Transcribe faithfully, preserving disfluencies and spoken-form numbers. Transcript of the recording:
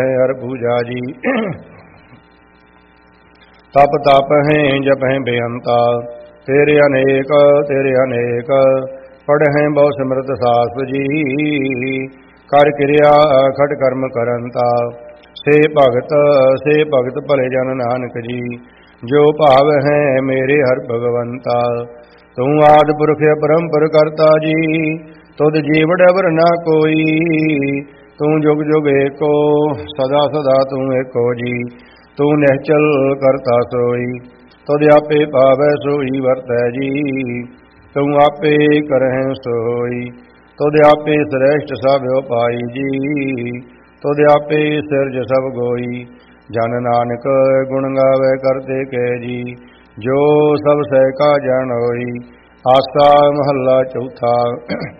हर पूजा जी। तप तप है जप है बेअंता, तेरे अनेक तेरे अनेक, पढ़ हैं बहु सिमरत सास जी। कर क्रिया खट कर्म करंता, से भगत से भगत भले जन नानक जी। जो भाव है मेरे हर भगवंता, तू आदि पुरख अपरंपर करता जी। तुद जीव डबर ना कोई, तू जुग जुग एको, सदा सदा तू एको जी। तू निश्चल करता सोई, तुद आपे पावै सोई वरतै जी। तू आपे करहै सोई, तुद आपे श्रेष्ठ सब उपाई जी। तुद आपे सिरज सब गोई, जन नानक गुण गावै करते कै जी। जो सब सह का जान होई, आसा महला चौथा।